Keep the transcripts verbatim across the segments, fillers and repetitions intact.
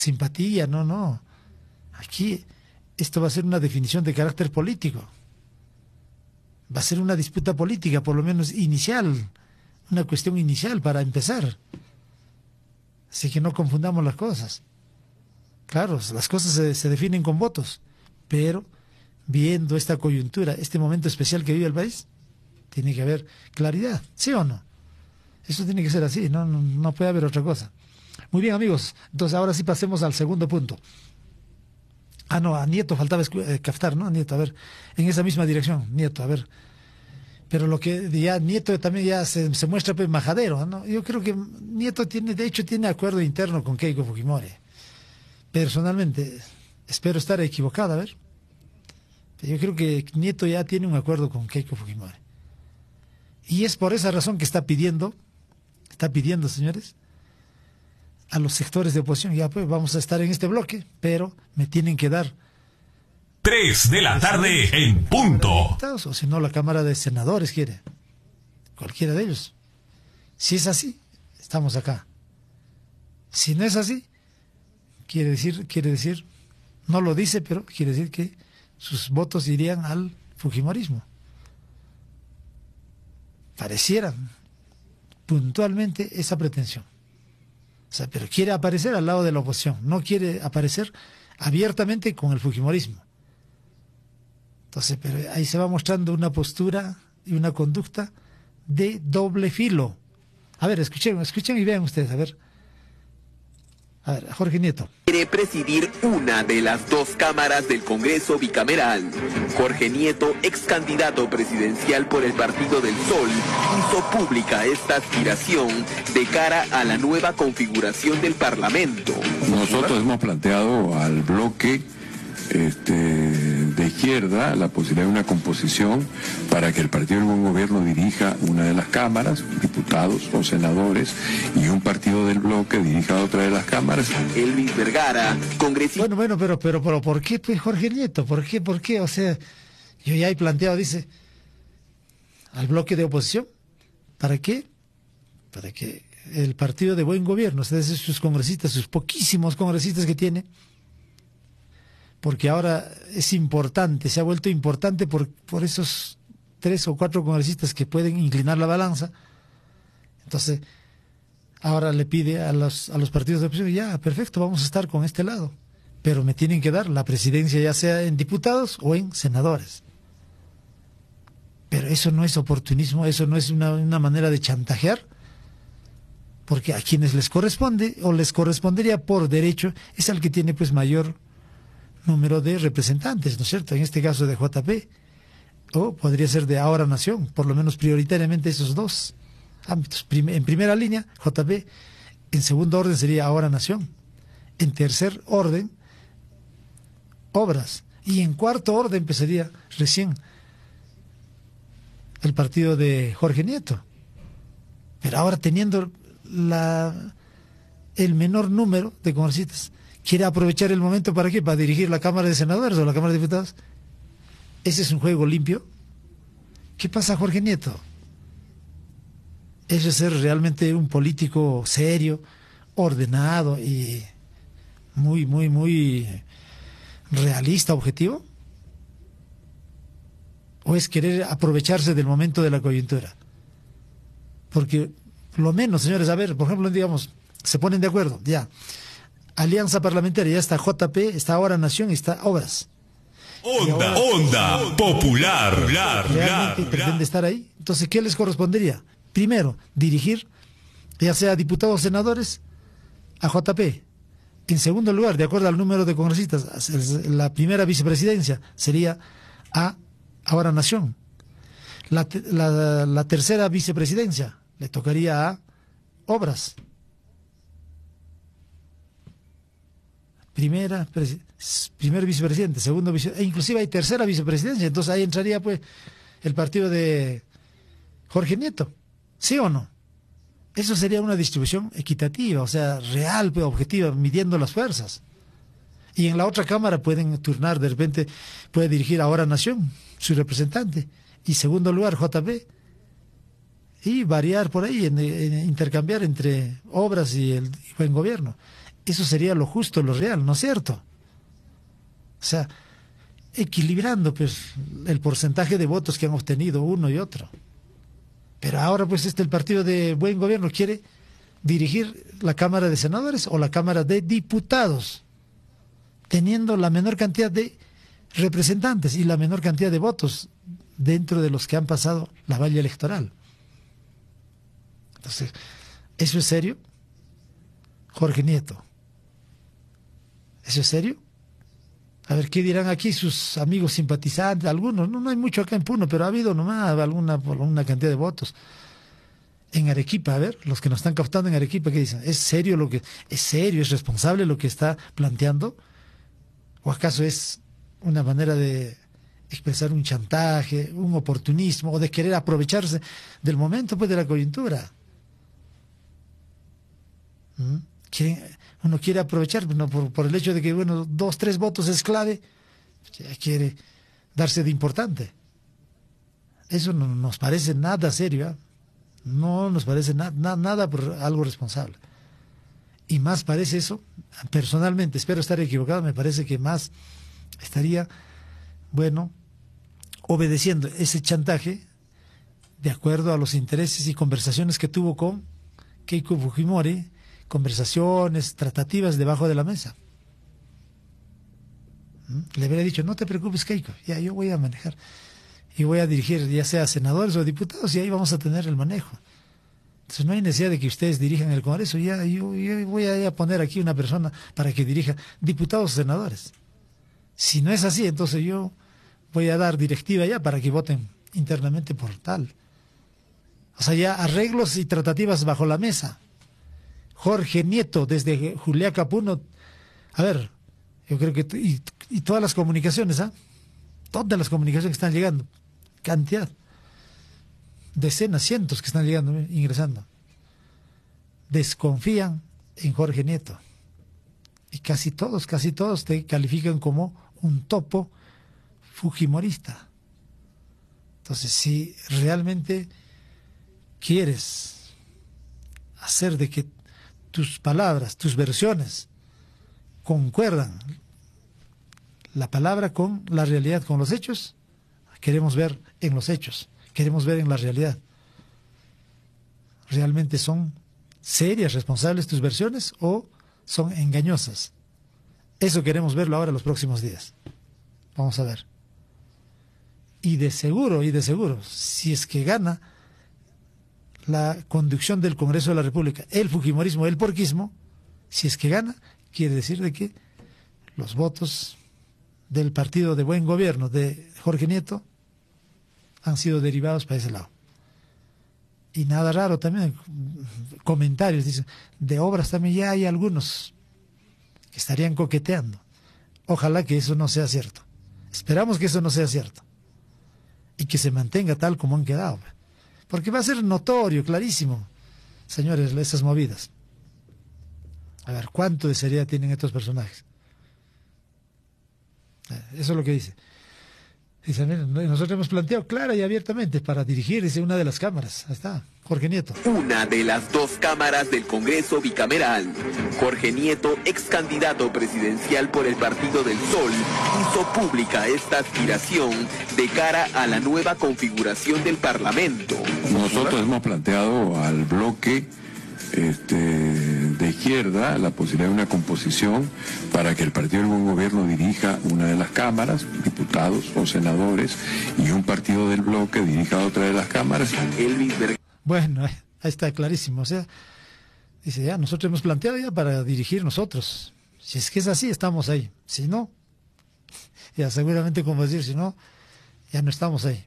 simpatía, no, no. Aquí esto va a ser una definición de carácter político. Va a ser una disputa política, por lo menos inicial, una cuestión inicial para empezar. Así que no confundamos las cosas. Claro, las cosas se, se definen con votos, pero viendo esta coyuntura, este momento especial que vive el país, tiene que haber claridad, ¿sí o no? Eso tiene que ser así, no, no, no puede haber otra cosa. Muy bien, amigos, entonces ahora sí pasemos al segundo punto. Ah, no, a Nieto faltaba eh, captar, ¿no? Nieto, a ver, en esa misma dirección, Nieto, a ver. Pero lo que ya Nieto también ya se, se muestra pues, majadero, ¿no? Yo creo que Nieto tiene, de hecho, tiene acuerdo interno con Keiko Fujimori. Personalmente, espero estar equivocado, a ver. Yo creo que Nieto ya tiene un acuerdo con Keiko Fujimori. Y es por esa razón que está pidiendo, está pidiendo, señores, a los sectores de oposición, ya pues vamos a estar en este bloque, pero me tienen que dar tres de la tarde en punto. O si no, la Cámara de Senadores quiere, cualquiera de ellos. Si es así, estamos acá. Si no es así, quiere decir, quiere decir, no lo dice, pero quiere decir que sus votos irían al fujimorismo. Parecieran puntualmente esa pretensión. O sea, pero quiere aparecer al lado de la oposición, no quiere aparecer abiertamente con el fujimorismo. Entonces, pero ahí se va mostrando una postura y una conducta de doble filo. A ver, escuchen, escuchen y vean ustedes, a ver. A ver, Jorge Nieto. Quiere presidir una de las dos cámaras del Congreso bicameral. Jorge Nieto, ex candidato presidencial por el Partido del Sol, hizo pública esta aspiración de cara a la nueva configuración del Parlamento. Nosotros hemos planteado al bloque este, de izquierda la posibilidad de una composición para que el Partido del Buen Gobierno dirija una de las cámaras, diputados o senadores, y un partido del bloque dirija otra de las cámaras. Elvis Vergara, congresista... Bueno, bueno, pero, pero, pero, ¿por qué, pues, Jorge Nieto? ¿Por qué, por qué? O sea, yo ya he planteado, dice, al bloque de oposición, ¿para qué? Para que el Partido de Buen Gobierno, o sea, sus congresistas, sus poquísimos congresistas que tiene, porque ahora es importante, se ha vuelto importante por, por esos tres o cuatro congresistas que pueden inclinar la balanza. Entonces, ahora le pide a los, a los partidos de oposición, ya, perfecto, vamos a estar con este lado, pero me tienen que dar la presidencia ya sea en diputados o en senadores. Pero eso no es oportunismo, eso no es una, una manera de chantajear, porque a quienes les corresponde o les correspondería por derecho es al que tiene pues mayor número de representantes, ¿no es cierto? En este caso de J P, o podría ser de Ahora Nación, por lo menos prioritariamente esos dos ámbitos. En primera línea, J P, en segundo orden sería Ahora Nación, en tercer orden, Obras, y en cuarto orden empezaría recién el partido de Jorge Nieto. Pero ahora teniendo la, el menor número de congresistas, ¿quiere aprovechar el momento para qué? ¿Para dirigir la Cámara de Senadores o la Cámara de Diputados? ¿Ese es un juego limpio? ¿Qué pasa, Jorge Nieto? ¿Eso es ser realmente un político serio, ordenado y muy, muy, muy realista, objetivo? ¿O es querer aprovecharse del momento de la coyuntura? Porque, lo menos, señores, a ver, por ejemplo, digamos, se ponen de acuerdo, ya. Alianza Parlamentaria, ya está J P, está Ahora Nación y está Obras. Onda, onda, popular, popular, realmente pretende estar ahí. Entonces, ¿qué les correspondería? Primero, dirigir, ya sea diputados o senadores, a J P. En segundo lugar, de acuerdo al número de congresistas, la primera vicepresidencia sería a Ahora Nación. La, la, la tercera vicepresidencia le tocaría a Obras. Primera, primer vicepresidente, segundo vicepresidente, e inclusive hay tercera vicepresidencia, entonces ahí entraría pues el partido de Jorge Nieto, ¿sí o no? Eso sería una distribución equitativa, o sea, real, pues, objetiva, midiendo las fuerzas. Y en la otra cámara pueden turnar, de repente puede dirigir Ahora Nación, su representante, y segundo lugar J P, y variar por ahí, en, en, intercambiar entre Obras y el Buen Gobierno. Eso sería lo justo, lo real, ¿no es cierto? O sea, equilibrando pues el porcentaje de votos que han obtenido uno y otro. Pero ahora pues este el partido de Buen Gobierno quiere dirigir la Cámara de Senadores o la Cámara de Diputados, teniendo la menor cantidad de representantes y la menor cantidad de votos dentro de los que han pasado la valla electoral. Entonces, ¿eso es serio? Jorge Nieto, ¿eso es serio? A ver, ¿qué dirán aquí sus amigos simpatizantes? Algunos, no, no hay mucho acá en Puno, pero ha habido nomás alguna, alguna cantidad de votos. En Arequipa, a ver, los que nos están captando en Arequipa, ¿qué dicen? ¿Es serio lo que, es serio, es responsable lo que está planteando? ¿O acaso es una manera de expresar un chantaje, un oportunismo, o de querer aprovecharse del momento, pues, de la coyuntura? ¿Mm? Quieren, uno quiere aprovechar, ¿no? por, por el hecho de que, bueno, dos, tres votos es clave, ya quiere darse de importante. Eso no nos parece nada serio, ¿eh? No nos parece na, na, nada por algo responsable. Y más parece eso, personalmente, espero estar equivocado, me parece que más estaría, bueno, obedeciendo ese chantaje de acuerdo a los intereses y conversaciones que tuvo con Keiko Fujimori, conversaciones, tratativas debajo de la mesa. ¿Mm? Le habría dicho, no te preocupes, Keiko, ya yo voy a manejar y voy a dirigir ya sea senadores o diputados y ahí vamos a tener el manejo. Entonces no hay necesidad de que ustedes dirijan el Congreso, ya yo, yo voy a poner aquí una persona para que dirija diputados o senadores. Si no es así, entonces yo voy a dar directiva ya para que voten internamente por tal. O sea, ya arreglos y tratativas bajo la mesa. Jorge Nieto, desde Juliaca, Puno. A ver, yo creo que... Y, y todas las comunicaciones, ¿ah? ¿eh? Todas las comunicaciones que están llegando. Cantidad. Decenas, cientos que están llegando, ingresando. Desconfían en Jorge Nieto. Y casi todos, casi todos te califican como un topo fujimorista. Entonces, si realmente quieres hacer de que tus palabras, tus versiones concuerdan la palabra con la realidad, con los hechos, queremos ver en los hechos, queremos ver en la realidad. ¿Realmente son serias, responsables tus versiones o son engañosas? Eso queremos verlo ahora los próximos días. Vamos a ver. Y de seguro, y de seguro, si es que gana la conducción del Congreso de la República, el fujimorismo, el porquismo, si es que gana, quiere decir de que los votos del partido de Buen Gobierno de Jorge Nieto han sido derivados para ese lado. Y nada raro también, comentarios, dicen, de obras también ya hay algunos que estarían coqueteando. Ojalá que eso no sea cierto. Esperamos que eso no sea cierto. Y que se mantenga tal como han quedado. Porque va a ser notorio, clarísimo, señores, esas movidas. A ver, ¿cuánto de seriedad tienen estos personajes? Eso es lo que dice. Dice, miren, nosotros hemos planteado clara y abiertamente para dirigir, dice, una de las cámaras. Ahí está, Jorge Nieto. Una de las dos cámaras del Congreso bicameral. Jorge Nieto, ex candidato presidencial por el Partido del Sol, hizo pública esta aspiración de cara a la nueva configuración del Parlamento. Nosotros hemos planteado al bloque este, de izquierda la posibilidad de una composición para que el Partido del Buen Gobierno dirija una de las cámaras, diputados o senadores, y un partido del bloque dirija otra de las cámaras. Elvis Ver... Bueno, ahí está clarísimo. O sea, dice, ya, nosotros hemos planteado ya para dirigir nosotros. Si es que es así, estamos ahí. Si no, ya seguramente como decir, si no, ya no estamos ahí.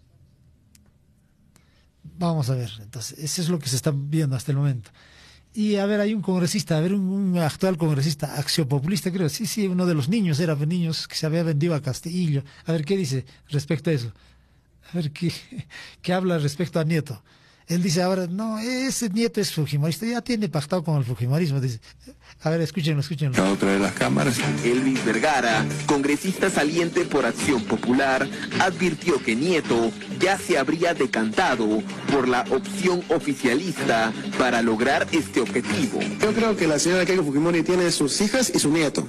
Vamos a ver, entonces, eso es lo que se está viendo hasta el momento. Y a ver, hay un congresista, a ver, un, un actual congresista, axiopopulista, creo, sí, sí, uno de los niños, era niños que se había vendido a Castillo. A ver, ¿qué dice respecto a eso? A ver, ¿qué, qué habla respecto a Nieto? Él dice ahora, no, ese nieto es fujimorista, ya tiene pactado con el fujimorismo. Dice, a ver, escúchenlo, escúchenlo. A otra de las cámaras. Elvis Vergara, congresista saliente por Acción Popular, advirtió que Nieto ya se habría decantado por la opción oficialista para lograr este objetivo. Yo creo que la señora Keiko Fujimori tiene sus hijas y su nieto.